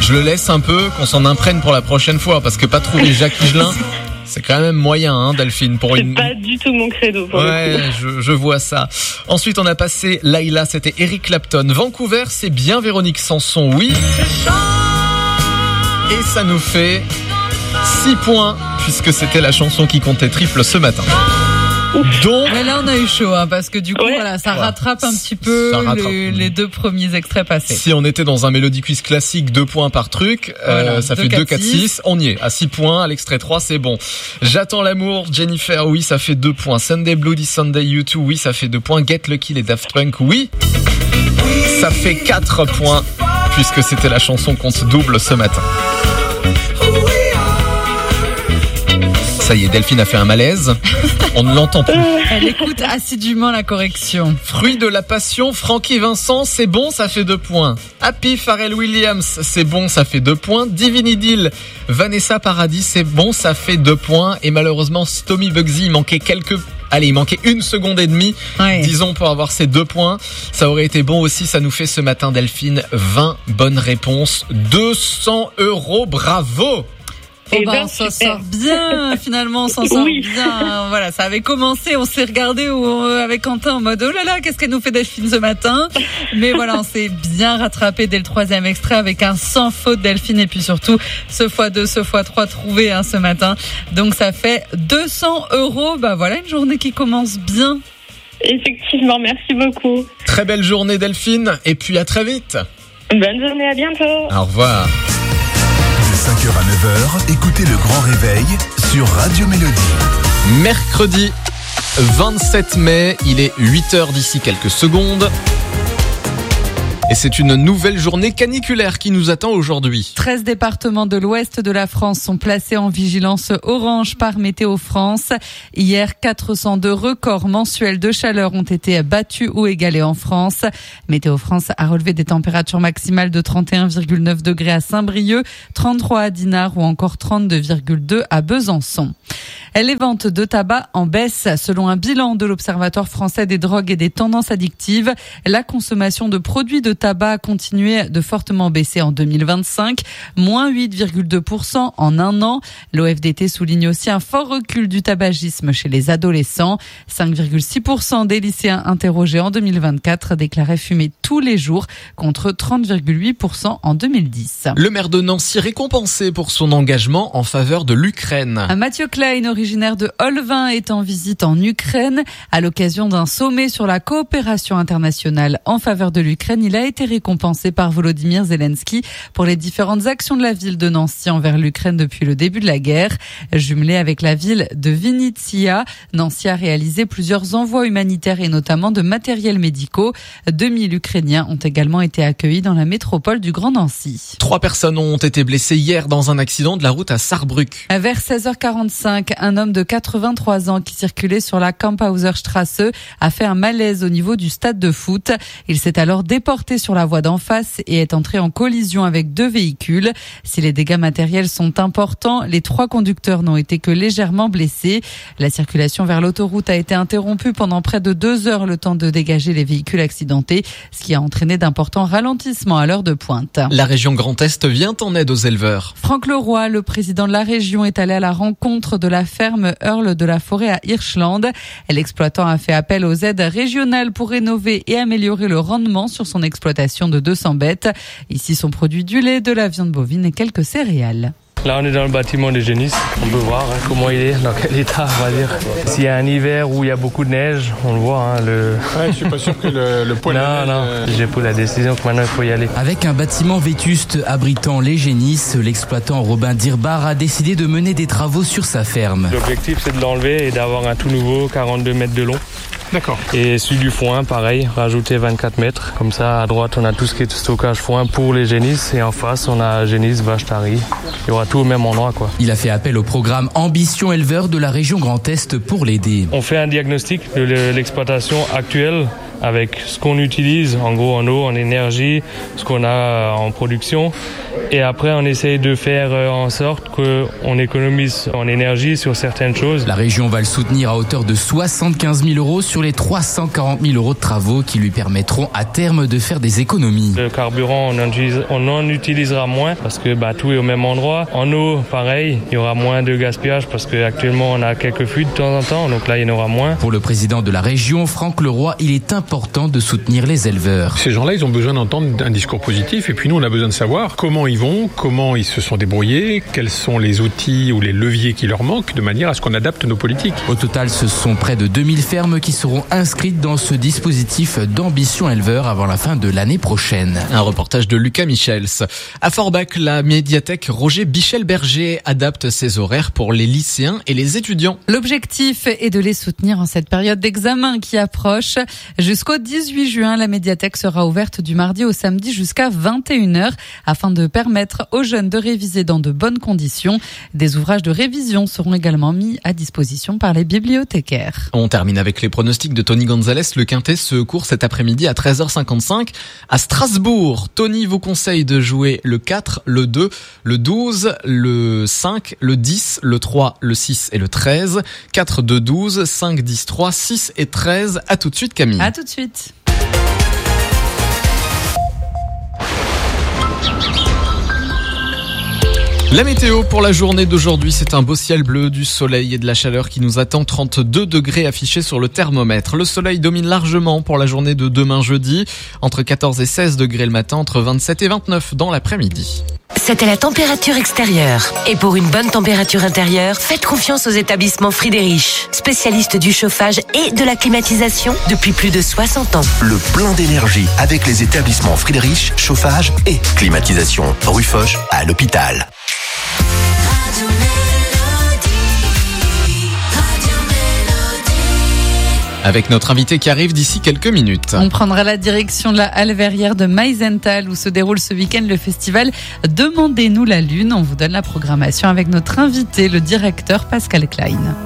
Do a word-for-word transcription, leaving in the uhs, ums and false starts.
je le laisse un peu, qu'on s'en imprègne pour la prochaine fois, parce que pas trouver Jacques Higelin, c'est quand même moyen, hein, Delphine, pour c'est une. C'est pas du tout mon credo. Pour ouais, le coup. je, je vois ça. Ensuite, on a passé Laila, c'était Eric Clapton. Vancouver, c'est bien Véronique Sanson, oui. Et ça nous fait six points, puisque c'était la chanson qui comptait triple ce matin. Donc, mais là on a eu chaud, hein, parce que du coup ouais. voilà, ça ouais. rattrape un petit peu rattrape. les, les deux premiers extraits passés. Si on était dans un Melody Quiz classique, deux points par truc, voilà, euh, ça fait deux, quatre, six. On y est, à six points, à l'extrait trois, c'est bon. J'attends l'amour, Jennifer, oui, ça fait deux points. Sunday Bloody Sunday, U deux, oui, ça fait deux points. Get Lucky, les Daft Punk, oui. Ça fait quatre points, puisque c'était la chanson qu'on se double ce matin. Ça y est, Delphine a fait un malaise. On ne l'entend plus. Elle écoute assidûment la correction. Fruit de la passion, Francky Vincent, c'est bon, ça fait deux points. Happy Pharrell Williams, c'est bon, ça fait deux points. Divini Deal, Vanessa Paradis, c'est bon, ça fait deux points. Et malheureusement, Stomy Bugsy, il manquait quelques... Allez, il manquait une seconde et demie, ouais. disons, pour avoir ces deux points. Ça aurait été bon aussi, ça nous fait ce matin, Delphine, vingt bonnes réponses. deux cents euros, bravo! Oh bah, on s'en sort bien, finalement, on s'en sort oui. bien. Voilà, ça avait commencé, on s'est regardé avec Quentin en mode oh là là, qu'est-ce qu'elle nous fait Delphine ce matin. Mais voilà, on s'est bien rattrapé dès le troisième extrait avec un sans faute Delphine et puis surtout ce fois deux, ce fois trois trouvé hein, ce matin. Donc ça fait deux cents euros. Bah voilà, une journée qui commence bien. Effectivement, merci beaucoup. Très belle journée Delphine et puis à très vite. Bonne journée, à bientôt. Au revoir. cinq heures à neuf heures, écoutez le Grand Réveil sur Radio Mélodie. Mercredi vingt-sept mai, il est huit heures d'ici quelques secondes. Et c'est une nouvelle journée caniculaire qui nous attend aujourd'hui. treize départements de l'ouest de la France sont placés en vigilance orange par Météo France. Hier, quatre cent deux records mensuels de chaleur ont été battus ou égalés en France. Météo France a relevé des températures maximales de trente et un virgule neuf degrés à Saint-Brieuc, trente-trois à Dinard ou encore trente-deux virgule deux à Besançon. Les ventes de tabac en baisse. Selon un bilan de l'Observatoire français des drogues et des tendances addictives, la consommation de produits de tabac a continué de fortement baisser en deux mille vingt-cinq, moins huit virgule deux pour cent en un an. L'O F D T souligne aussi un fort recul du tabagisme chez les adolescents. cinq virgule six pour cent des lycéens interrogés en deux mille vingt-quatre déclaraient fumer tous les jours contre trente virgule huit pour cent en deux mille dix. Le maire de Nancy récompensé pour son engagement en faveur de l'Ukraine. Mathieu Klein, originaire de Olvin, est en visite en Ukraine. À l'occasion d'un sommet sur la coopération internationale en faveur de l'Ukraine, il a été récompensé par Volodymyr Zelensky pour les différentes actions de la ville de Nancy envers l'Ukraine depuis le début de la guerre. Jumelée avec la ville de Vinnytsia, Nancy a réalisé plusieurs envois humanitaires et notamment de matériels médicaux. deux mille Ukrainiens ont également été accueillis dans la métropole du Grand Nancy. Trois personnes ont été blessées hier dans un accident de la route à Saarbrück. Vers seize heures quarante-cinq, un homme de quatre-vingt-trois ans qui circulait sur la Kamphauserstrasse a fait un malaise au niveau du stade de foot. Il s'est alors déporté sur la voie d'en face et est entré en collision avec deux véhicules. Si les dégâts matériels sont importants, les trois conducteurs n'ont été que légèrement blessés. La circulation vers l'autoroute a été interrompue pendant près de deux heures le temps de dégager les véhicules accidentés, ce qui a entraîné d'importants ralentissements à l'heure de pointe. La région Grand Est vient en aide aux éleveurs. Franck Leroy, le président de la région, est allé à la rencontre de la ferme Earl de la Forêt à Hirschland. L'exploitant a fait appel aux aides régionales pour rénover et améliorer le rendement sur son exploitation de deux cents bêtes. Ici sont produits du lait, de la viande bovine et quelques céréales. Là, on est dans le bâtiment des génisses. On peut voir hein, comment il est, dans quel état, on va dire. S'il y a un hiver où il y a beaucoup de neige, on le voit. Hein, le... Ouais, je suis pas sûr que le, le poêle... Non, non, euh... j'ai pris la décision que maintenant il faut y aller. Avec un bâtiment vétuste abritant les génisses, l'exploitant Robin Dirbar a décidé de mener des travaux sur sa ferme. L'objectif, c'est de l'enlever et d'avoir un tout nouveau quarante-deux mètres de long. D'accord. Et celui du foin, pareil, rajouter vingt-quatre mètres. Comme ça, à droite, on a tout ce qui est stockage foin pour les génisses. Et en face, on a génisses, vaches, taries. Il y aura tout au même endroit, quoi. Il a fait appel au programme Ambition Éleveur de la région Grand Est pour l'aider. On fait un diagnostic de l'exploitation actuelle avec ce qu'on utilise, en gros en eau, en énergie, ce qu'on a en production. Et après, on essaye de faire en sorte qu'on économise en énergie sur certaines choses. La région va le soutenir à hauteur de soixante-quinze mille euros sur les trois cent quarante mille euros de travaux qui lui permettront à terme de faire des économies. Le carburant, on en, utilise, on en utilisera moins parce que bah, tout est au même endroit. En eau, pareil, il y aura moins de gaspillage parce qu'actuellement, on a quelques fuites de temps en temps, donc là, il y en aura moins. Pour le président de la région, Franck Leroy, il est important de soutenir les éleveurs. Ces gens-là, ils ont besoin d'entendre un discours positif et puis nous, on a besoin de savoir comment ils vont, comment ils se sont débrouillés, quels sont les outils ou les leviers qui leur manquent de manière à ce qu'on adapte nos politiques. Au total, ce sont près de deux mille fermes qui seront inscrites dans ce dispositif d'ambition éleveur avant la fin de l'année prochaine. Un reportage de Lucas Michels. À Forbach, la médiathèque Roger Bichel-Berger adapte ses horaires pour les lycéens et les étudiants. L'objectif est de les soutenir en cette période d'examen qui approche. Jusqu'au dix-huit juin, la médiathèque sera ouverte du mardi au samedi jusqu'à vingt et une heures afin de permettre aux jeunes de réviser dans de bonnes conditions. Des ouvrages de révision seront également mis à disposition par les bibliothécaires. On termine avec les pronostics de Tony Gonzalez. Le Quintet se court cet après-midi à treize heures cinquante-cinq à Strasbourg. Tony vous conseille de jouer le quatre, le deux, le douze, le cinq, le dix, le trois, le six et le treize. quatre, deux, douze, cinq, dix, trois, six et treize. À tout de suite Camille. À tout de suite. La météo pour la journée d'aujourd'hui, c'est un beau ciel bleu, du soleil et de la chaleur qui nous attend. trente-deux degrés affichés sur le thermomètre. Le soleil domine largement pour la journée de demain jeudi. Entre quatorze et seize degrés le matin, entre vingt-sept et vingt-neuf dans l'après-midi. C'était la température extérieure. Et pour une bonne température intérieure, faites confiance aux établissements Friedrich, spécialistes du chauffage et de la climatisation depuis plus de soixante ans. Le plein d'énergie avec les établissements Friedrich, chauffage et climatisation. Rue Foch à l'hôpital. Avec notre invité qui arrive d'ici quelques minutes. On prendra la direction de la halle verrière de Meisenthal où se déroule ce week-end le festival Demandez-nous la Lune. On vous donne la programmation avec notre invité, le directeur Pascal Klein.